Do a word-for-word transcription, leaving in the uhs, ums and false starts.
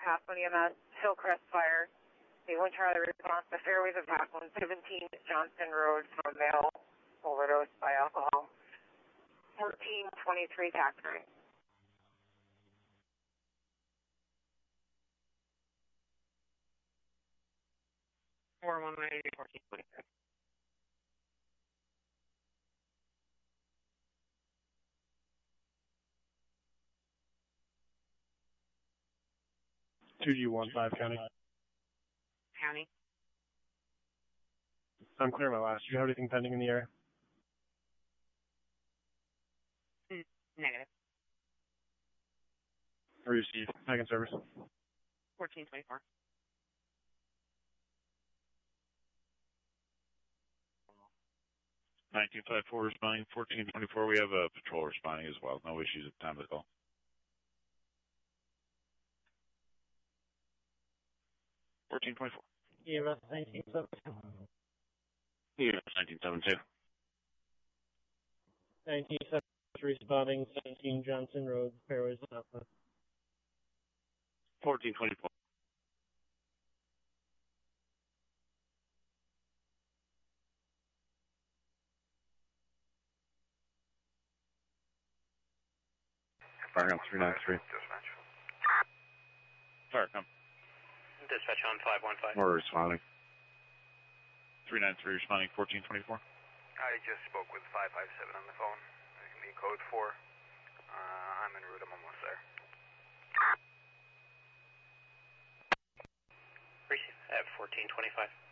Castle E M S, Hillcrest Fire. The Wind Charlie response to Fairways attack one seventeen Johnson Road from male overdose by alcohol. fourteen twenty-three taxi. four one nine fourteen twenty-three. two G one five County. County. I'm clear my last. Do you have anything pending in the area? Mm, negative. Received. Second service. fourteen twenty-four. nineteen fifty-four responding, fourteen twenty-four. We have a patrol responding as well. No issues at the time of the call. fourteen twenty-four. E M S nineteen seventy-two. E M S nineteen seventy-two. nineteen seventy-two responding, seventeen Johnson Road, Fairways Southwest. fourteen twenty-four. Fire on three nine three. Dispatch. Fire come. Dispatch on five one five. Order responding. three nine three responding, fourteen twenty-four. I just spoke with five five seven on the phone. Give me code four. Uh, I'm en route. I'm almost there. Receive at fourteen twenty-five.